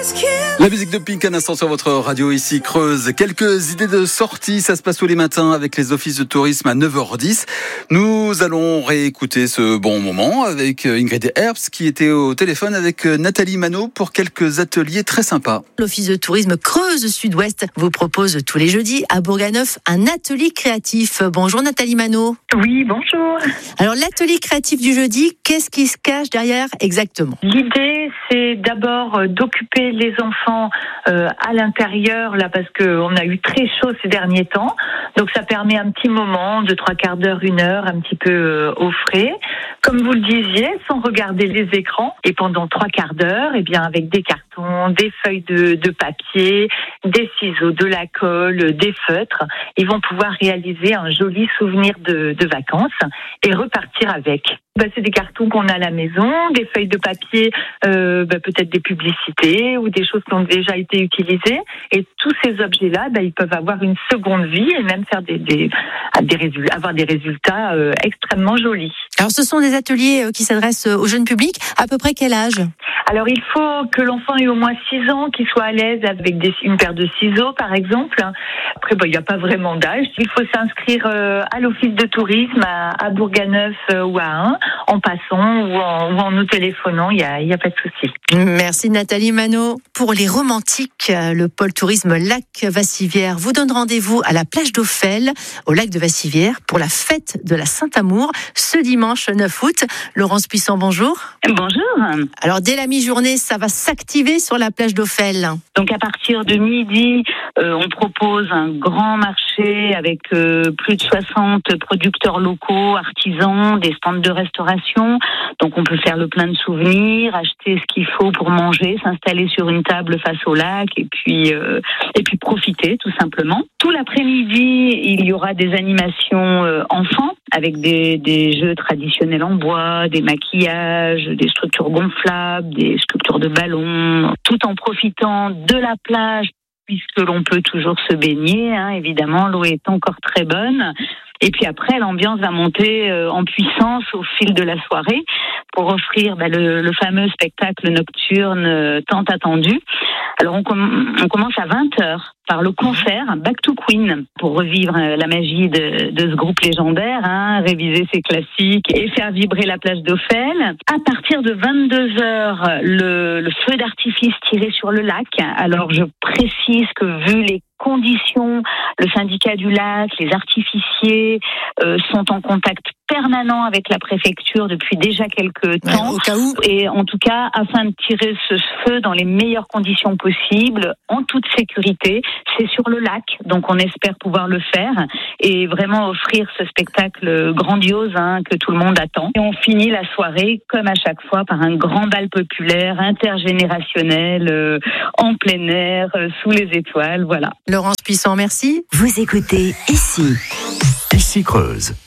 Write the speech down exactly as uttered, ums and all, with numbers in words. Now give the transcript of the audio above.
La musique de Pink, un instant sur votre radio ici Creuse. Quelques idées de sortie, ça se passe tous les matins avec les offices de tourisme à neuf heures dix. Nous allons réécouter ce bon moment avec Ingrid Herbst qui était au téléphone avec Nathalie Manot pour quelques ateliers très sympas. L'office de tourisme Creuse Sud-Ouest vous propose tous les jeudis à Bourg-à-Neuf un atelier créatif. Bonjour Nathalie Manot. Oui, bonjour. Alors l'atelier créatif du jeudi, qu'est-ce qui se cache derrière exactement ? L'idée, c'est d'abord d'occuper les enfants euh, à l'intérieur, là, parce qu'on a eu très chaud ces derniers temps. Donc ça permet un petit moment de trois quarts d'heure, une heure, un petit peu euh, au frais. Comme vous le disiez, sans regarder les écrans. Et pendant trois quarts d'heure, eh bien, avec des cartons, des feuilles de, de papier, des ciseaux, de la colle, des feutres, ils vont pouvoir réaliser un joli souvenir de, de vacances et repartir avec. Ben, c'est des cartons qu'on a à la maison, des feuilles de papier, euh, ben, peut-être des publicités ou des choses qui ont déjà été utilisées. Et tous ces objets-là, ben, ils peuvent avoir une seconde vie et même faire des, des, des résultats, avoir des résultats euh, extrêmement jolis. Alors ce sont des ateliers qui s'adressent au jeune public. À peu près quel âge ? Alors il faut que l'enfant ait au moins six ans, qu'il soit à l'aise avec des, une paire de ciseaux par exemple. Après bon, il n'y a pas vraiment d'âge. Il faut s'inscrire euh, à l'office de tourisme à, à Bourg-à-Neuf euh, ou à Ain, en passant ou en, ou en nous téléphonant, il n'y a, y a pas de souci. Merci Nathalie Manot. Pour les romantiques, le pôle tourisme Lac Vassivière vous donne rendez-vous à la plage d'Auffel, au lac de Vassivière, pour la fête de la Saint-Amour, ce dimanche neuf août. Laurence Puissant, bonjour. Bonjour. Alors dès la mi-journée, ça va s'activer sur la plage d'Auffel. Donc à partir de midi, euh, on propose un grand marché avec euh, plus de soixante producteurs locaux, artisans, des stands de restauration. Donc on peut faire le plein de souvenirs, acheter ce qu'il faut pour manger, s'installer sur une table face au lac et puis euh, et puis profiter tout simplement. Tout l'après-midi, il y aura des animations euh, enfants avec des, des jeux traditionnels en bois, des maquillages, des structures gonflables, des sculptures de ballons, tout en profitant de la plage puisque l'on peut toujours se baigner, hein, évidemment, l'eau est encore très bonne. Et puis après, l'ambiance va monter euh, en puissance au fil de la soirée pour offrir bah, le, le fameux spectacle nocturne euh, tant attendu. Alors on, com- on commence à vingt heures par le concert Back to Queen pour revivre la magie de, de ce groupe légendaire, hein, réviser ses classiques et faire vibrer la plage d'Auffel. À partir de vingt-deux heures, le, le feu d'artifice tiré sur le lac. Alors je précise que vu les conditions, le syndicat du lac, les artificiers euh, sont en contact permanent avec la préfecture depuis déjà quelques temps. Ouais, au cas où. Et en tout cas, afin de tirer ce feu dans les meilleures conditions possibles, en toute sécurité, c'est sur le lac. Donc on espère pouvoir le faire et vraiment offrir ce spectacle grandiose hein, que tout le monde attend. Et on finit la soirée, comme à chaque fois, par un grand bal populaire, intergénérationnel, euh, en plein air, euh, sous les étoiles, voilà. Laurence Puissant, merci. Vous écoutez Ici. Ici Creuse.